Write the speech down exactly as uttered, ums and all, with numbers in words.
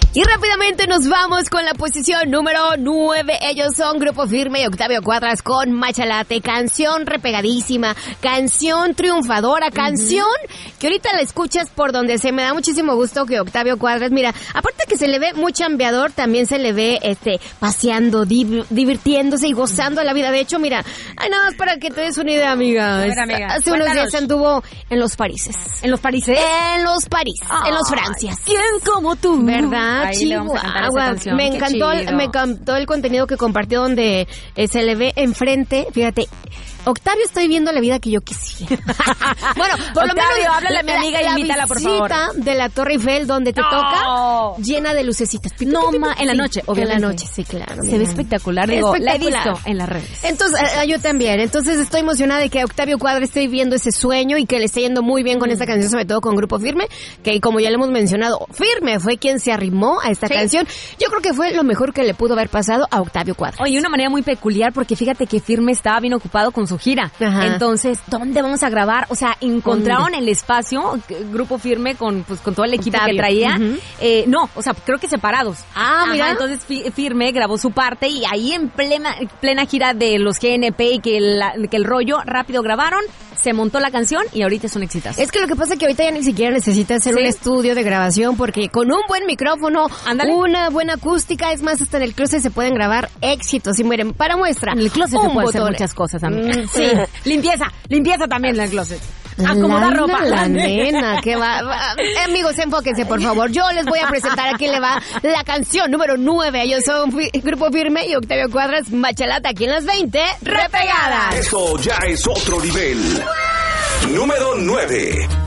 Y rápidamente nos vamos con la posición número nueve. Ellos son Grupo Firme y Octavio Cuadras con Machalate. Canción repegadísima, canción triunfadora, canción uh-huh. que ahorita la escuchas por donde se me da muchísimo gusto que Octavio Cuadras, mira, aparte que se le ve muy chambeador, también se le ve este paseando, div- divirtiéndose y gozando la vida. De hecho, mira, ay, nada más para que te des una idea, amiga. Ver, amiga. Hace Cuéntanos. unos días anduvo en los Parises. ¿En los Parises? En los París, oh, en los Francias. ¿Quién como tú? ¿Verdad? Ahí le vamos a cantar esa canción. Me Qué encantó, chido. me encantó el contenido que compartió donde eh, se le ve enfrente, fíjate, Octavio, estoy viendo la vida que yo quisiera. Bueno, por Octavio, lo menos háblale a mi amiga y invítala, por favor. La visita de la Torre Eiffel donde te No. toca, llena de lucecitas. No, ma, en la noche, sí, en obviamente. la noche, sí, claro. Se ve espectacular, digo, la he Espectacular. visto en las redes. Entonces, eh, yo también. Entonces estoy emocionada de que Octavio Cuadra esté viendo ese sueño y que le esté yendo muy bien con esta canción, sobre todo con Grupo Firme, que como ya le hemos mencionado, Firme fue quien se arrimó a esta Sí. canción. Yo creo que fue lo mejor que le pudo haber pasado a Octavio Cuadra. Oye, una manera muy peculiar porque fíjate que Firme estaba bien ocupado con su gira. Ajá. Entonces, ¿dónde vamos a grabar? O sea, encontraron el espacio, Grupo Firme con pues con todo el equipo Octavio. que traía. Uh-huh. Eh, no, o sea, creo que separados. Ah, Ajá, mira. entonces Fi- Firme grabó su parte y ahí en plena plena gira de los G N P y que, la- que el rollo rápido grabaron, se montó la canción y ahorita es un exitazo. Es que lo que pasa es que ahorita ya ni siquiera necesitas hacer ¿Sí? un estudio de grabación porque con un buen micrófono, Ándale. una buena acústica, es más, hasta en el closet se pueden grabar éxitos. Y miren, para muestra, En el closet se un puede hacer botón. muchas cosas, amiga. Mm, sí. limpieza, limpieza también en el closet. Acomodar La, ropa. La, la nena, que va, va. Eh, amigos, enfóquense, por favor. Yo les voy a presentar a quién le va la canción número nueve. Ellos son fi- Grupo Firme y Octavio Cuadras, Machalata, aquí en las veinte, repegadas. Esto ya es otro nivel. Número nueve.